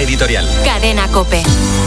editorial. Cadena COPE.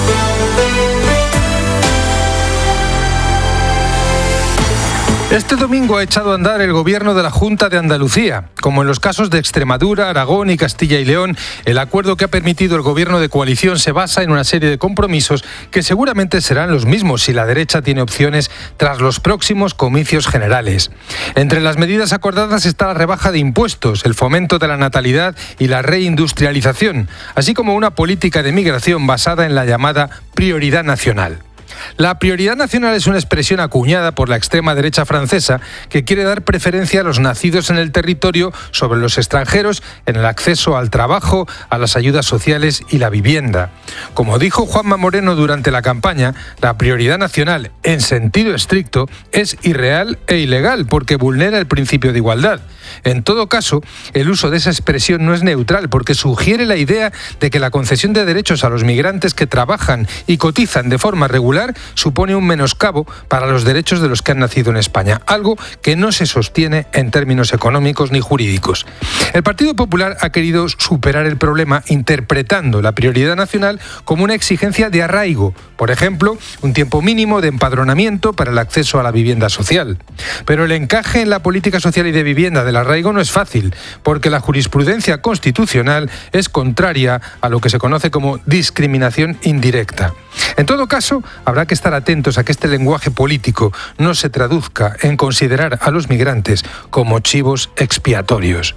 Este domingo ha echado a andar el gobierno de la Junta de Andalucía. Como en los casos de Extremadura, Aragón y Castilla y León, el acuerdo que ha permitido el gobierno de coalición se basa en una serie de compromisos que seguramente serán los mismos si la derecha tiene opciones tras los próximos comicios generales. Entre las medidas acordadas está la rebaja de impuestos, el fomento de la natalidad y la reindustrialización, así como una política de migración basada en la llamada prioridad nacional. La prioridad nacional es una expresión acuñada por la extrema derecha francesa que quiere dar preferencia a los nacidos en el territorio sobre los extranjeros en el acceso al trabajo, a las ayudas sociales y la vivienda. Como dijo Juanma Moreno durante la campaña, la prioridad nacional, en sentido estricto, es irreal e ilegal porque vulnera el principio de igualdad. En todo caso, el uso de esa expresión no es neutral porque sugiere la idea de que la concesión de derechos a los migrantes que trabajan y cotizan de forma regular supone un menoscabo para los derechos de los que han nacido en España, algo que no se sostiene en términos económicos ni jurídicos. El Partido Popular ha querido superar el problema interpretando la prioridad nacional como una exigencia de arraigo, por ejemplo, un tiempo mínimo de empadronamiento para el acceso a la vivienda social. Pero el encaje en la política social y de vivienda del arraigo no es fácil, porque la jurisprudencia constitucional es contraria a lo que se conoce como discriminación indirecta. En todo caso, habrá que estar atentos a que este lenguaje político no se traduzca en considerar a los migrantes como chivos expiatorios.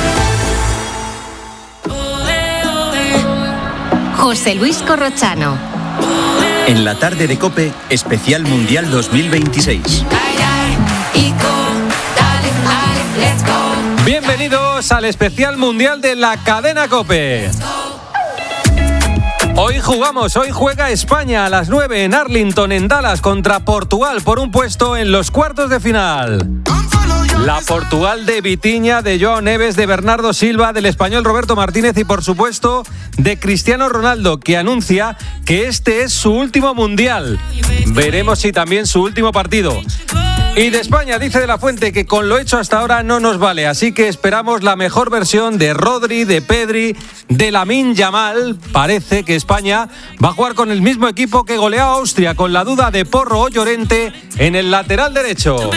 José Luis Corrochano. En la tarde de COPE, especial Mundial 2026. Bienvenidos al especial Mundial de la cadena COPE. Hoy juega España a las 9 en Arlington, en Dallas, contra Portugal por un puesto en los cuartos de final. La Portugal de Vitinha, de João Neves, de Bernardo Silva, del español Roberto Martínez y, por supuesto, de Cristiano Ronaldo, que anuncia que este es su último mundial. Veremos si también su último partido. Y de España dice De la Fuente que con lo hecho hasta ahora no nos vale, así que esperamos la mejor versión de Rodri, de Pedri, de Lamine Yamal. Parece que España va a jugar con el mismo equipo que goleó a Austria, con la duda de Porro o Llorente en el lateral derecho.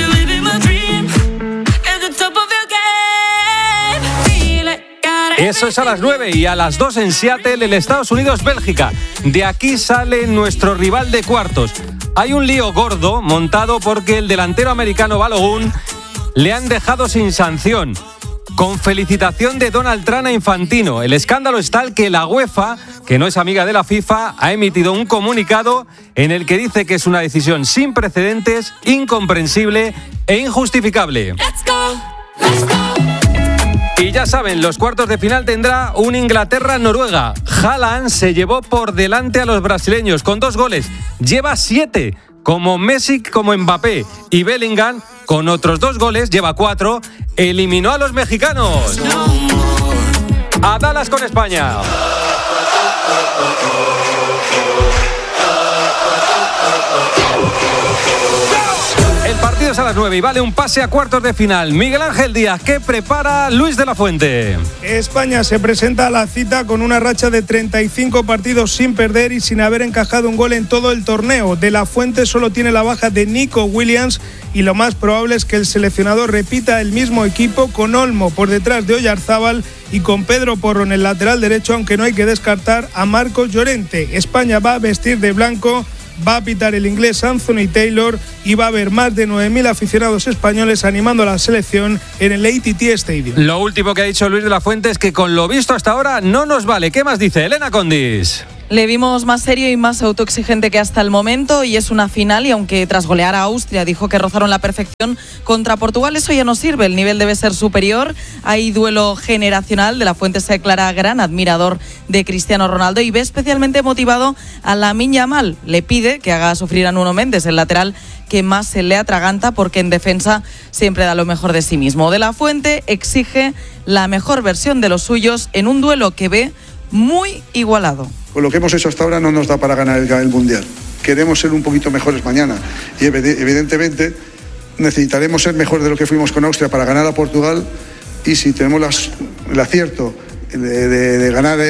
Eso es a las 9 y a las 2 en Seattle, el Estados Unidos-Bélgica. De aquí sale nuestro rival de cuartos. Hay un lío gordo montado porque el delantero americano Balogun le han dejado sin sanción, con felicitación de Donald Trump a Infantino. El escándalo es tal que la UEFA, que no es amiga de la FIFA, ha emitido un comunicado en el que dice que es una decisión sin precedentes, incomprensible e injustificable. Y ya saben, los cuartos de final tendrá un Inglaterra-Noruega. Haaland se llevó por delante a los brasileños con 2 goles. Lleva 7, como Messi, como Mbappé. Y Bellingham, con otros 2 goles, lleva 4. Eliminó a los mexicanos. A Dallas con España. El partido es a las 9 y vale un pase a cuartos de final. Miguel Ángel Díaz, ¿qué prepara Luis de la Fuente? España se presenta a la cita con una racha de 35 partidos sin perder y sin haber encajado un gol en todo el torneo. De la Fuente solo tiene la baja de Nico Williams y lo más probable es que el seleccionador repita el mismo equipo con Olmo por detrás de Oyarzábal y con Pedro Porro en el lateral derecho, aunque no hay que descartar a Marcos Llorente. España va a vestir de blanco, va a pitar el inglés Anthony Taylor y va a haber más de 9.000 aficionados españoles animando a la selección en el AT&T Stadium. Lo último que ha dicho Luis de la Fuente es que con lo visto hasta ahora no nos vale. ¿Qué más dice Elena Condis? Le vimos más serio y más autoexigente que hasta el momento y es una final y aunque tras golear a Austria dijo que rozaron la perfección contra Portugal, eso ya no sirve, el nivel debe ser superior, hay duelo generacional. De la Fuente se declara gran admirador de Cristiano Ronaldo y ve especialmente motivado a Lamine Yamal. Le pide que haga sufrir a Nuno Méndez, el lateral que más se le atraganta porque en defensa siempre da lo mejor de sí mismo. De la Fuente exige la mejor versión de los suyos en un duelo que ve muy igualado. Con lo que hemos hecho hasta ahora no nos da para ganar el Mundial. Queremos ser un poquito mejores mañana y evidentemente necesitaremos ser mejor de lo que fuimos con Austria para ganar a Portugal y si tenemos el acierto de ganar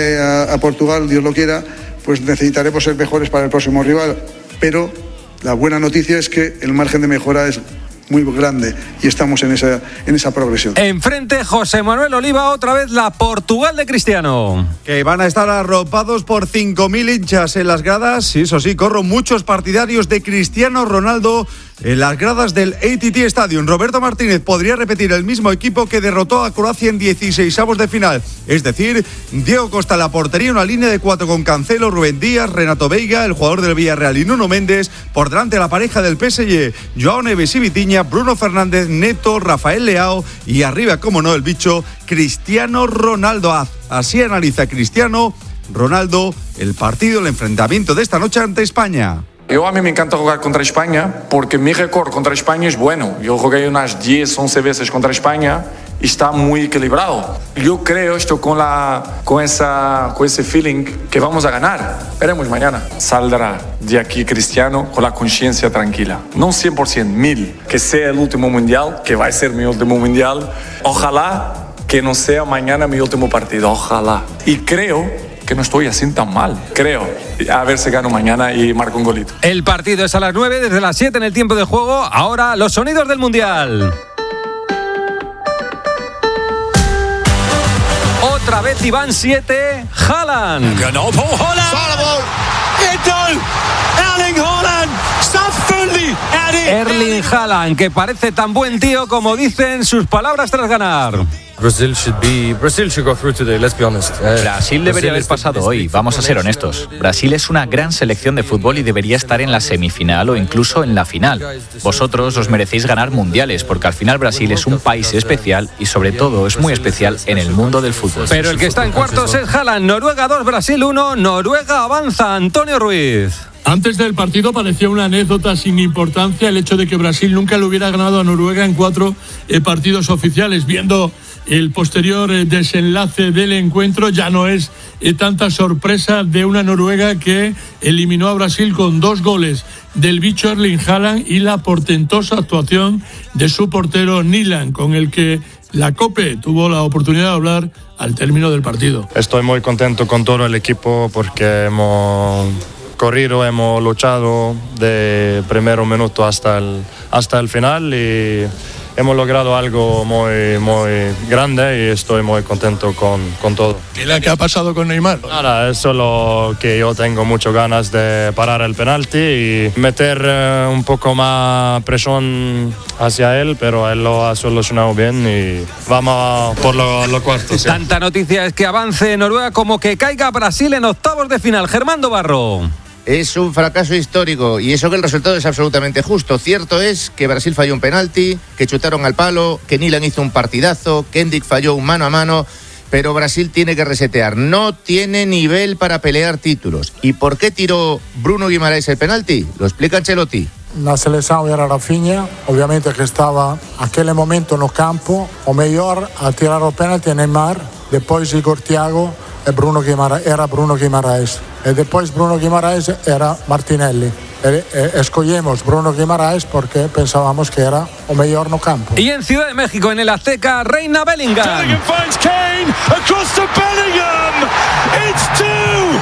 a Portugal, Dios lo quiera, pues necesitaremos ser mejores para el próximo rival, pero la buena noticia es que el margen de mejora es muy grande y estamos en esa progresión. Enfrente, José Manuel Oliva, otra vez la Portugal de Cristiano. Que van a estar arropados por 5.000 hinchas en las gradas. Y eso sí, corro muchos partidarios de Cristiano Ronaldo en las gradas del AT&T Stadium. Roberto Martínez podría repetir el mismo equipo que derrotó a Croacia en 16avos de final. Es decir, Diego Costa en la portería, una línea de 4 con Cancelo, Rubén Díaz, Renato Veiga, el jugador del Villarreal y Nuno Méndez. Por delante la pareja del PSG, Joao Neves y Vitinha, Bruno Fernández, Neto, Rafael Leao y arriba, como no, el bicho, Cristiano Ronaldo. Así analiza Cristiano Ronaldo el partido, el enfrentamiento de esta noche ante España. A mí me encanta jugar contra España porque mi récord contra España es bueno. Yo jugué unas 10, 11 veces contra España y está muy equilibrado. Yo creo esto con ese feeling que vamos a ganar. Veremos mañana. Saldrá de aquí Cristiano con la conciencia tranquila. No 100%, 1000. Que sea el último mundial, que va a ser mi último mundial. Ojalá que no sea mañana mi último partido. Ojalá. Y creo que no estoy así tan mal, creo. A ver si gano mañana y marco un golito. El partido es a las 9, desde las 7 en el tiempo de juego. Ahora los sonidos del Mundial. Otra vez Iván 7, Haaland. Ganó por Haaland. Erling Haaland. Erling Haaland, que parece tan buen tío como dicen sus palabras tras ganar. Brasil debería haber pasado hoy, vamos a ser honestos. Brasil es una gran selección de fútbol y debería estar en la semifinal o incluso en la final. Vosotros os merecéis ganar mundiales, porque al final Brasil es un país especial y sobre todo es muy especial en el mundo del fútbol. Pero el que está en cuartos es Haaland. Noruega 2, Brasil 1, Noruega avanza. Antonio Ruiz. Antes del partido parecía una anécdota sin importancia el hecho de que Brasil nunca le hubiera ganado a Noruega en 4 partidos oficiales. Viendo el posterior desenlace del encuentro, ya no es tanta sorpresa de una Noruega que eliminó a Brasil con 2 goles del bicho Erling Haaland y la portentosa actuación de su portero Nyland, con el que la COPE tuvo la oportunidad de hablar al término del partido. Estoy muy contento con todo el equipo porque hemos corrido, hemos luchado de primer minuto hasta el final y hemos logrado algo muy, muy grande y estoy muy contento con todo. ¿Qué ha pasado con Neymar? Nada, es solo que yo tengo muchas ganas de parar el penalti y meter un poco más presión hacia él, pero él lo ha solucionado bien y vamos por los cuartos. ¿Sí? Tanta noticia es que avance Noruega como que caiga Brasil en octavos de final. Germán Barro. Es un fracaso histórico y eso que el resultado es absolutamente justo. Cierto es que Brasil falló un penalti, que chutaron al palo, que Nyland hizo un partidazo, que Endrick falló un mano a mano, pero Brasil tiene que resetear. No tiene nivel para pelear títulos. ¿Y por qué tiró Bruno Guimaraes el penalti? Lo explica Ancelotti. Na seleção era Rafinha, obviamente que estava aquele momento no campo, o melhor a tirar o penalti Neymar, depois Igor Thiago e Bruno Guimaraes. E depois Bruno Guimaraes era Martinelli. Escollemos Bruno Guimaraes porque pensábamos que era o mellor no campo. Y en Ciudad de México, en el Azteca, reina Bellingham. Bellingham finds Kane across to Bellingham. It's 2.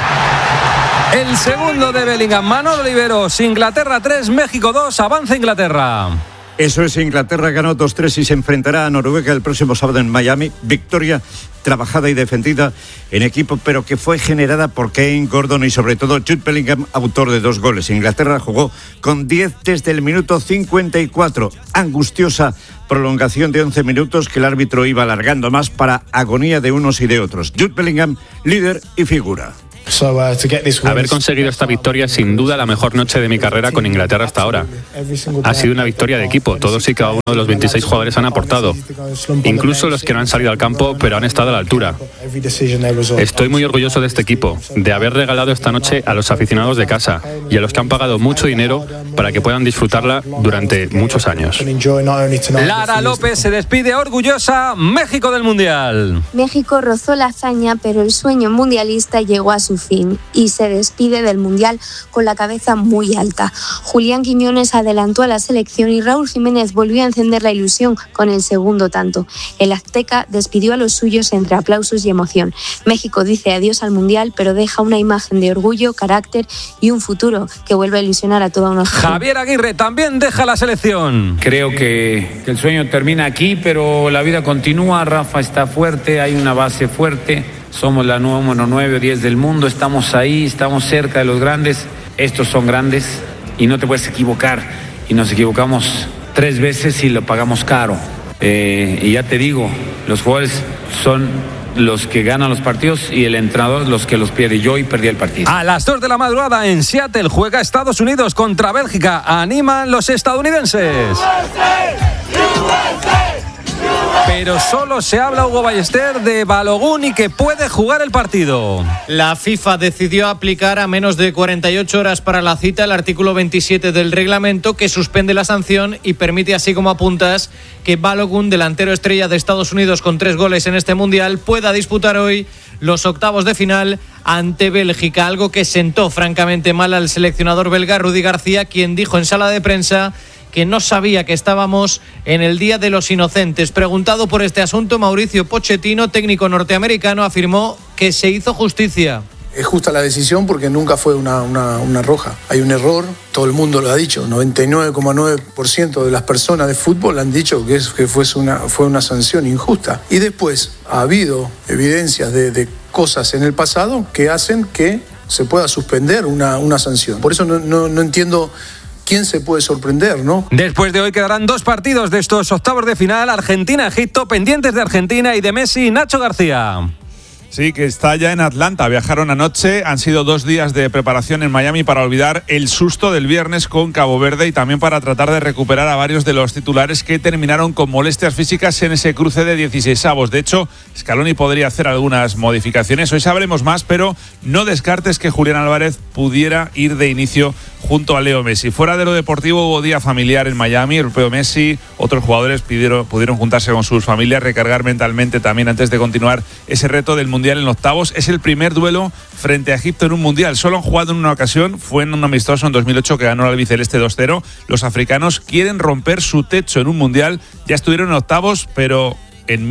El segundo de Bellingham, Manolo Oliveros. Inglaterra 3, México 2, avanza Inglaterra. Eso es, Inglaterra ganó 2-3 y se enfrentará a Noruega el próximo sábado en Miami. Victoria trabajada y defendida en equipo, pero que fue generada por Kane, Gordon y sobre todo Jude Bellingham, autor de 2 goles. Inglaterra jugó con 10 desde el minuto 54. Angustiosa prolongación de 11 minutos que el árbitro iba alargando más para agonía de unos y de otros. Jude Bellingham, líder y figura. Haber conseguido esta victoria es sin duda la mejor noche de mi carrera con Inglaterra hasta ahora. Ha sido una victoria de equipo, todos y cada uno de los 26 jugadores han aportado, incluso los que no han salido al campo pero han estado a la altura. Estoy muy orgulloso de este equipo, de haber regalado esta noche a los aficionados de casa y a los que han pagado mucho dinero para que puedan disfrutarla durante muchos años. Lara López se despide orgullosa. México del Mundial. México rozó la hazaña, pero el sueño mundialista llegó a su fin y se despide del Mundial con la cabeza muy alta. Julián Quiñones adelantó a la selección y Raúl Jiménez volvió a encender la ilusión con el segundo tanto. El azteca despidió a los suyos entre aplausos y emoción. México dice adiós al Mundial, pero deja una imagen de orgullo, carácter y un futuro que vuelve a ilusionar a toda una nación. Javier Aguirre también deja la selección. Creo que el sueño termina aquí, pero la vida continúa. Rafa está fuerte, hay una base fuerte. Somos la número 9 o 10 del mundo, estamos ahí, estamos cerca de los grandes. Estos son grandes y no te puedes equivocar. Y nos equivocamos 3 veces y lo pagamos caro. Y ya te digo, los jugadores son los que ganan los partidos y el entrenador los que los pierde. Yo hoy perdí el partido. A las 2 de la madrugada en Seattle juega Estados Unidos contra Bélgica. Animan los estadounidenses. Pero solo se habla, Hugo Ballester, de Balogun y que puede jugar el partido. La FIFA decidió aplicar a menos de 48 horas para la cita el artículo 27 del reglamento, que suspende la sanción y permite, así como apuntas, que Balogun, delantero estrella de Estados Unidos con 3 goles en este Mundial, pueda disputar hoy los octavos de final ante Bélgica, algo que sentó francamente mal al seleccionador belga Rudi García, quien dijo en sala de prensa que no sabía que estábamos en el Día de los Inocentes. Preguntado por este asunto, Mauricio Pochettino, técnico norteamericano, afirmó que se hizo justicia. Es justa la decisión porque nunca fue una roja. Hay un error, todo el mundo lo ha dicho. 99,9% de las personas de fútbol han dicho que fue una sanción injusta. Y después ha habido evidencias de cosas en el pasado que hacen que se pueda suspender una sanción. Por eso no entiendo quién se puede sorprender, ¿no? Después de hoy quedarán 2 partidos de estos octavos de final. Argentina-Egipto, pendientes de Argentina y de Messi. Nacho García. Sí, que está ya en Atlanta. Viajaron anoche, han sido 2 días de preparación en Miami para olvidar el susto del viernes con Cabo Verde y también para tratar de recuperar a varios de los titulares que terminaron con molestias físicas en ese cruce de 16avos. De hecho, Scaloni podría hacer algunas modificaciones. Hoy sabremos más, pero no descartes que Julián Álvarez pudiera ir de inicio junto a Leo Messi. Fuera de lo deportivo hubo día familiar en Miami. El propio Messi, otros jugadores pudieron juntarse con sus familias, recargar mentalmente también antes de continuar ese reto del Mundial en octavos. Es el primer duelo frente a Egipto en un Mundial. Solo han jugado en una ocasión, fue en un amistoso en 2008 que ganó el albiceleste 2-0. Los africanos quieren romper su techo en un Mundial. Ya estuvieron en octavos, pero en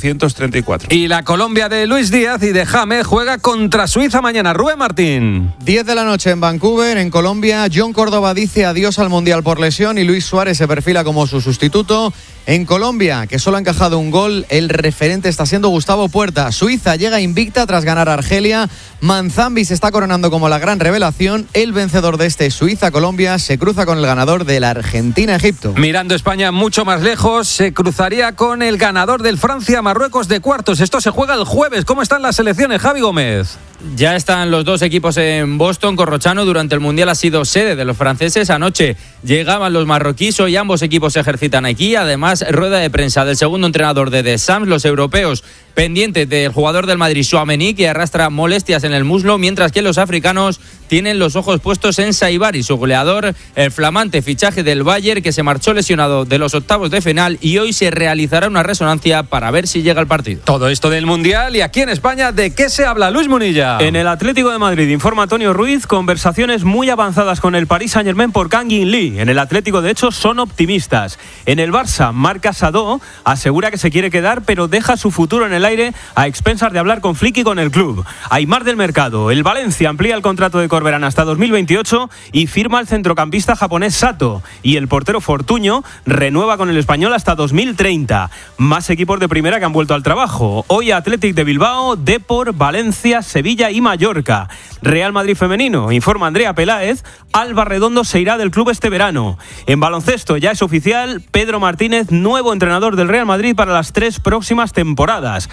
1934. Y la Colombia de Luis Díaz y de James juega contra Suiza mañana. Rubén Martín. 10 de la noche en Vancouver, en Colombia. John Córdoba dice adiós al Mundial por lesión y Luis Suárez se perfila como su sustituto. En Colombia, que solo ha encajado un gol, el referente está siendo Gustavo Puerta. Suiza llega invicta tras ganar a Argelia. Manzambi se está coronando como la gran revelación. El vencedor de este Suiza-Colombia se cruza con el ganador del Argentina-Egipto. Mirando España mucho más lejos, se cruzaría con el ganador del Francia-Marruecos de cuartos. Esto se juega el jueves. ¿Cómo están las selecciones, Javi Gómez? Ya están los 2 equipos en Boston. Corrochano durante el Mundial ha sido sede de los franceses. Anoche llegaban los marroquíes, hoy ambos equipos se ejercitan aquí. Además, rueda de prensa del segundo entrenador de Deschamps. Los europeos pendientes del jugador del Madrid, Tchouaméni, que arrastra molestias en el muslo, mientras que los africanos tienen los ojos puestos en Saibari, su goleador, el flamante fichaje del Bayern, que se marchó lesionado de los octavos de final, y hoy se realizará una resonancia para ver si llega al partido. Todo esto del Mundial, y aquí en España, ¿de qué se habla, Luis Munilla? En el Atlético de Madrid, informa Antonio Ruiz, conversaciones muy avanzadas con el Paris Saint-Germain por Kang In Lee. En el Atlético, de hecho, son optimistas. En el Barça, Marc Casado asegura que se quiere quedar, pero deja su futuro en el aire a expensas de hablar con Flick y con el club. Aimar del Mercado, el Valencia amplía el contrato de Corberán hasta 2028 y firma al centrocampista japonés Sato, y el portero Fortuño renueva con el español hasta 2030. Más equipos de primera que han vuelto al trabajo. Hoy Athletic de Bilbao, Depor, Valencia, Sevilla y Mallorca. Real Madrid femenino, informa Andrea Peláez, Alba Redondo se irá del club este verano. En baloncesto ya es oficial, Pedro Martínez, nuevo entrenador del Real Madrid para las 3 próximas temporadas.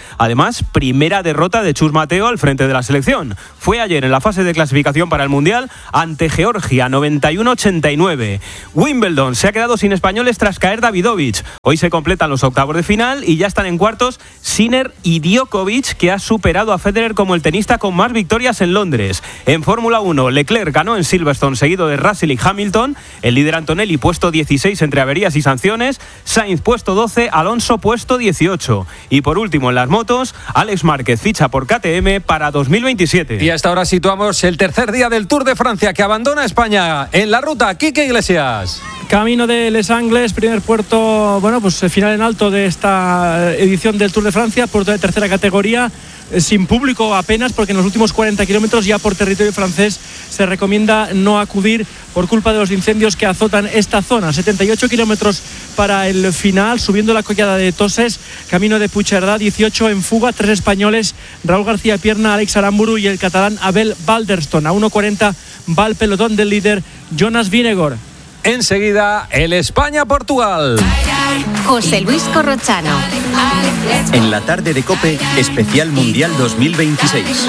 Además, primera derrota de Chus Mateo al frente de la selección. Fue ayer en la fase de clasificación para el Mundial ante Georgia, 91-89. Wimbledon se ha quedado sin españoles tras caer Davidovich. Hoy se completan los octavos de final y ya están en cuartos Sinner y Djokovic, que ha superado a Federer como el tenista con más victorias en Londres. En Fórmula 1, Leclerc ganó en Silverstone, seguido de Russell y Hamilton. El líder Antonelli puesto 16 entre averías y sanciones. Sainz puesto 12, Alonso puesto 18. Y por último, en las motos, Alex Márquez ficha por KTM para 2027. Y hasta ahora situamos el tercer día del Tour de Francia, que abandona España. En la ruta, Quique Iglesias. Camino de Les Angles, primer puerto, final en alto de esta edición del Tour de Francia, puerto de tercera categoría, sin público apenas, porque en los últimos 40 kilómetros ya por territorio francés se recomienda no acudir por culpa de los incendios que azotan esta zona. 78 kilómetros para el final, subiendo la collada de Toses, camino de Puigcerdá, 18 en fuga, 3 españoles, Raúl García Pierna, Alex Aramburu y el catalán Abel Balderston. A 1:40 va el pelotón del líder Jonas Vingegaard. Enseguida, el España-Portugal. José Luis Corrochano. En la tarde de COPE, especial Mundial 2026.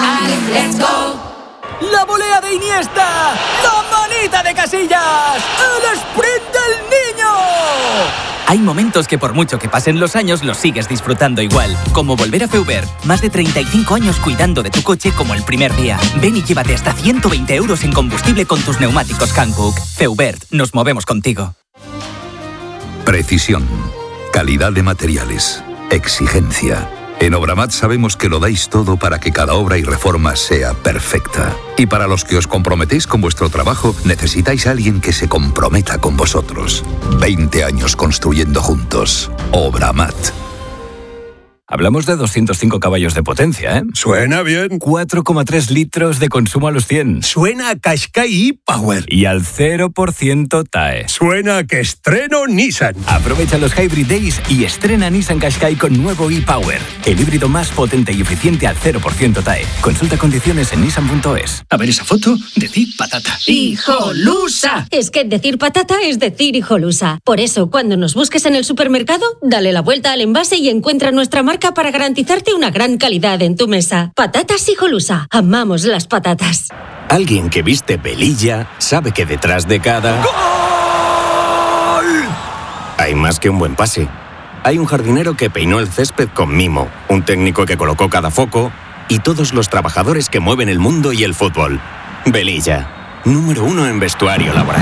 La volea de Iniesta, la manita de Casillas, el sprint del niño. Hay momentos que por mucho que pasen los años los sigues disfrutando igual, como volver a Feubert. Más de 35 años cuidando de tu coche como el primer día. Ven y llévate hasta 120 euros en combustible con tus neumáticos Hankook. Feubert, nos movemos contigo. Precisión, calidad de materiales, exigencia. En Obramat sabemos que lo dais todo para que cada obra y reforma sea perfecta. Y para los que os comprometéis con vuestro trabajo, necesitáis a alguien que se comprometa con vosotros. 20 años construyendo juntos. Obramat. Hablamos de 205 caballos de potencia, ¿eh? Suena bien. 4,3 litros de consumo a los 100. Suena a Qashqai e-Power. Y al 0% TAE. Suena a que estreno Nissan. Aprovecha los Hybrid Days y estrena Nissan Qashqai con nuevo e-Power. El híbrido más potente y eficiente al 0% TAE. Consulta condiciones en nissan.es. A ver esa foto, decir patata. ¡Hijolusa! Es que decir patata es decir hijolusa. Por eso, cuando nos busques en el supermercado, dale la vuelta al envase y encuentra nuestra marca para garantizarte una gran calidad en tu mesa. Patatas Hijolusa. Amamos las patatas. Alguien que viste velilla sabe que detrás de cada... ¡Gol! Hay más que un buen pase. Hay un jardinero que peinó el césped con mimo, un técnico que colocó cada foco y todos los trabajadores que mueven el mundo y el fútbol. Velilla, número 1 en vestuario laboral.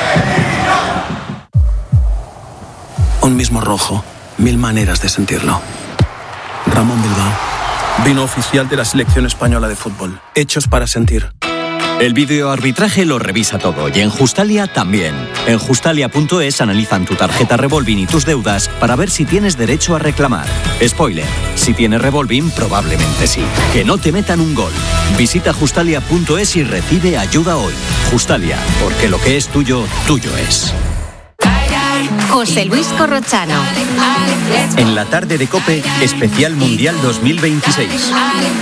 Un mismo rojo, 1000 maneras de sentirlo. Ramón Bilbao, vino oficial de la selección española de fútbol. Hechos para sentir. El videoarbitraje lo revisa todo y en Justalia también. En Justalia.es analizan tu tarjeta Revolving y tus deudas para ver si tienes derecho a reclamar. Spoiler, si tienes Revolving, probablemente sí. Que no te metan un gol. Visita Justalia.es y recibe ayuda hoy. Justalia, porque lo que es tuyo, tuyo es. José Luis Corrochano. En la tarde de COPE, especial Mundial 2026.